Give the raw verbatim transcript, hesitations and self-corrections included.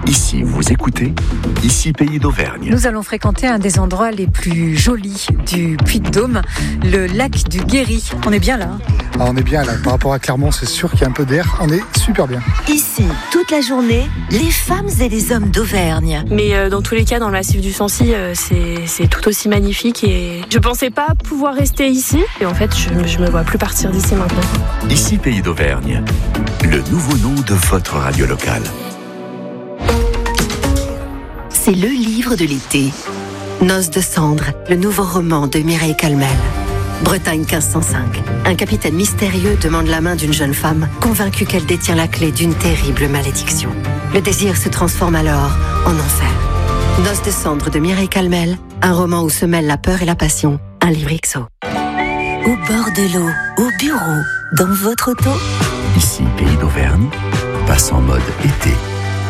Ici, vous écoutez, ici Pays d'Auvergne. Nous allons fréquenter un des endroits les plus jolis du Puy-de-Dôme, le lac du Guéry. On est bien là. Hein ah, on est bien là. Par rapport à Clermont, c'est sûr qu'il y a un peu d'air. On est super bien. Ici, toute la journée, les femmes et les hommes d'Auvergne. Mais euh, dans tous les cas, dans le massif du Sancy, euh, c'est, c'est tout aussi magnifique. Et je pensais pas pouvoir rester ici. Et en fait, je, je me vois plus partir d'ici maintenant. Ici Pays d'Auvergne, le nouveau nom de votre radio locale. C'est le livre de l'été. Noces de cendres, le nouveau roman de Mireille Calmel. Bretagne quinze cent cinq. Un capitaine mystérieux demande la main d'une jeune femme, convaincue qu'elle détient la clé d'une terrible malédiction. Le désir se transforme alors en enfer. Noces de cendres de Mireille Calmel, un roman où se mêlent la peur et la passion. Un livre X O. Au bord de l'eau, au bureau, dans votre auto. Ici Pays d'Auvergne, passe en mode été.